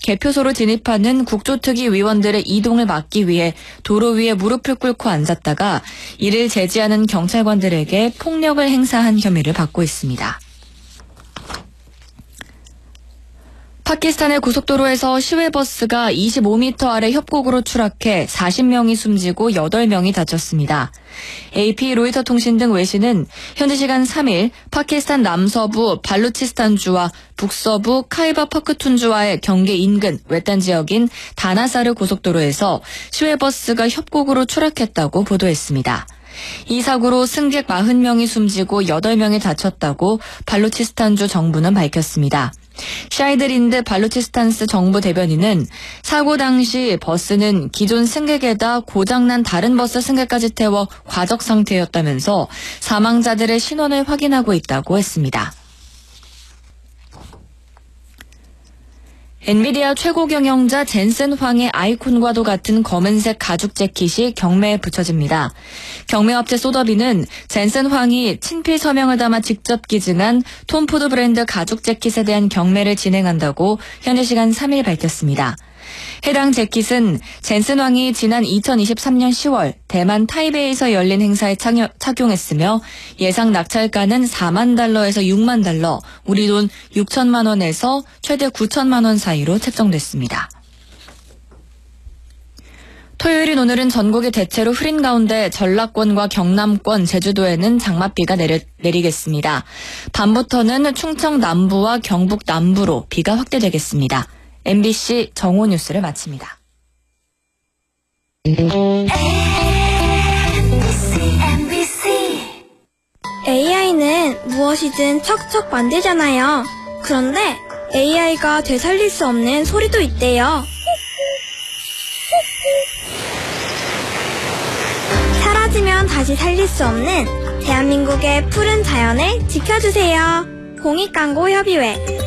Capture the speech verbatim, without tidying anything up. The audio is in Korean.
개표소로 진입하는 국조특위 위원들의 이동을 막기 위해 도로 위에 무릎을 꿇고 앉았다가 이를 제지하는 경찰관들에게 폭력을 행사한 혐의를 받고 있습니다. 파키스탄의 고속도로에서 시외버스가 이십오 미터 아래 협곡으로 추락해 사십 명이 숨지고 여덟 명이 다쳤습니다. 에이피, 로이터 통신 등 외신은 현지 시간 삼 일 파키스탄 남서부 발루치스탄주와 북서부 카이바 파크툰주와의 경계 인근 외딴 지역인 다나사르 고속도로에서 시외버스가 협곡으로 추락했다고 보도했습니다. 이 사고로 승객 사십 명이 숨지고 여덟 명이 다쳤다고 발루치스탄주 정부는 밝혔습니다. 샤이드린드 발루치스탄스 정부 대변인은 사고 당시 버스는 기존 승객에다 고장난 다른 버스 승객까지 태워 과적 상태였다면서 사망자들의 신원을 확인하고 있다고 했습니다. 엔비디아 최고 경영자 젠슨 황의 아이콘과도 같은 검은색 가죽 재킷이 경매에 붙여집니다. 경매업체 소더비는 젠슨 황이 친필 서명을 담아 직접 기증한 톰포드 브랜드 가죽 재킷에 대한 경매를 진행한다고 현지 시간 삼 일 밝혔습니다. 해당 재킷은 젠슨 황이 지난 이천이십삼 년 시월 대만 타이베이에서 열린 행사에 착용했으며 예상 낙찰가는 사만 달러에서 육만 달러, 우리 돈 육천만 원에서 최대 구천만 원 사이로 책정됐습니다. 토요일인 오늘은 전국이 대체로 흐린 가운데 전라권과 경남권, 제주도에는 장맛비가 내려, 내리겠습니다. 밤부터는 충청 남부와 경북 남부로 비가 확대되겠습니다. 엠비씨 정오 뉴스를 마칩니다. 에이아이는 무엇이든 척척 만들잖아요. 그런데 에이아이가 되살릴 수 없는 소리도 있대요. 사라지면 다시 살릴 수 없는 대한민국의 푸른 자연을 지켜주세요. 공익광고협의회